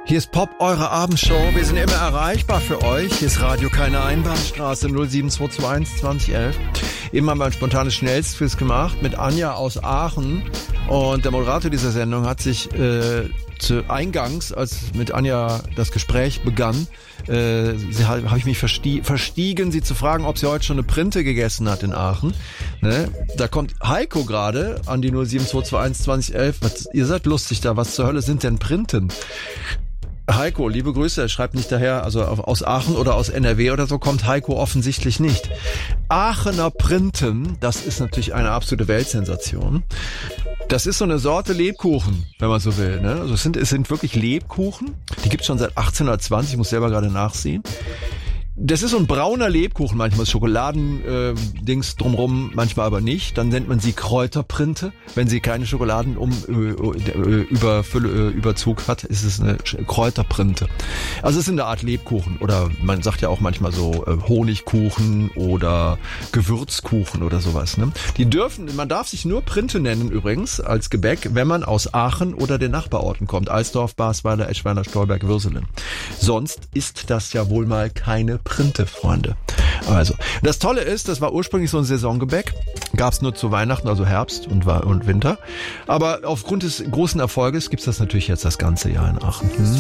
Hier ist Pop, eure Abendshow. Wir sind immer erreichbar für euch. Hier ist Radio Keine Einbahnstraße 07221 2011. Eben haben wir ein spontanes Schnellstquiz gemacht mit Anja aus Aachen. Und der Moderator dieser Sendung hat sich eingangs, als mit Anja das Gespräch begann, habe ich mich verstiegen, sie zu fragen, ob sie heute schon eine Printe gegessen hat in Aachen. Ne? Da kommt Heiko gerade an die 07221 2011. Ihr seid lustig da, was zur Hölle sind denn Printen? Heiko, liebe Grüße, er schreibt nicht daher, also aus Aachen oder aus NRW oder so kommt Heiko offensichtlich nicht. Aachener Printen, das ist natürlich eine absolute Weltsensation. Das ist so eine Sorte Lebkuchen, wenn man so will. Ne? Also es sind wirklich Lebkuchen, die gibt's schon seit 1820, ich muss selber gerade nachsehen. Das ist so ein brauner Lebkuchen, manchmal Schokoladendings drumrum, manchmal aber nicht. Dann nennt man sie Kräuterprinte. Wenn sie keine Schokoladenüberzug hat, ist es eine Kräuterprinte. Also es ist eine Art Lebkuchen. Oder man sagt ja auch manchmal so Honigkuchen oder Gewürzkuchen oder sowas. Ne? Man darf sich nur Printe nennen übrigens als Gebäck, wenn man aus Aachen oder den Nachbarorten kommt. Alsdorf, Basweiler, Eschweiler, Stolberg, Würselen. Sonst ist das ja wohl mal keine Printe, Freunde. Also, das Tolle ist, das war ursprünglich so ein Saisongebäck. Gab's nur zu Weihnachten, also Herbst und Winter. Aber aufgrund des großen Erfolges gibt's das natürlich jetzt das ganze Jahr in Aachen.